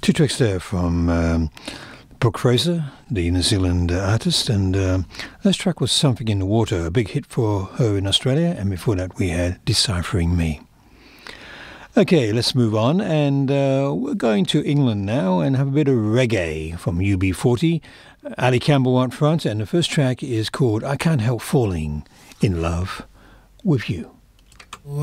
Two tracks there from Brooke Fraser, the New Zealand artist, and this track was Something in the Water, a big hit for her in Australia, and before that we had Deciphering Me. Okay, let's move on, and we're going to England now and have a bit of reggae from UB40, Ali Campbell up front, and the first track is called I Can't Help Falling in Love with You.